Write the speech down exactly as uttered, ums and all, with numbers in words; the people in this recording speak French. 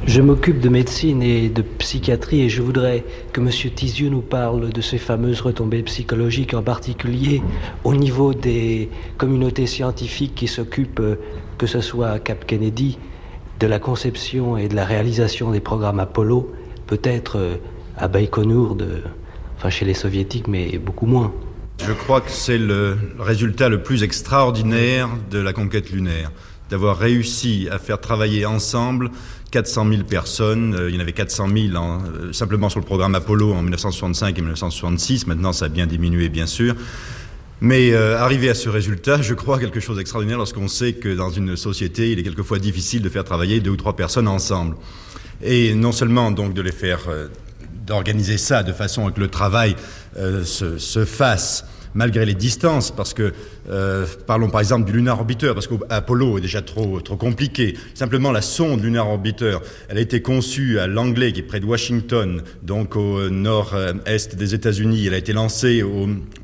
Je m'occupe de médecine et de psychiatrie et je voudrais que M. Tiziou nous parle de ces fameuses retombées psychologiques, en particulier au niveau des communautés scientifiques qui s'occupent, que ce soit à Cap Kennedy, de la conception et de la réalisation des programmes Apollo, peut-être à Baïkonour, de, enfin chez les soviétiques, mais beaucoup moins. Je crois que c'est le résultat le plus extraordinaire de la conquête lunaire, d'avoir réussi à faire travailler ensemble quatre cent mille personnes. Il y en avait quatre cent mille en, simplement sur le programme Apollo en dix-neuf cent soixante-cinq et dix-neuf cent soixante-six. Maintenant, ça a bien diminué, bien sûr. Mais euh, arriver à ce résultat, je crois quelque chose d'extraordinaire lorsqu'on sait que dans une société, il est quelquefois difficile de faire travailler deux ou trois personnes ensemble. Et non seulement donc de les faire, euh, d'organiser ça de façon à que le travail euh, se, se fasse malgré les distances, parce que, euh, parlons par exemple du Lunar Orbiter, parce qu'Apollo est déjà trop, trop compliqué. Simplement, la sonde Lunar Orbiter, elle a été conçue à Langley, qui est près de Washington, donc au nord-est des États-Unis. Elle a été lancée au,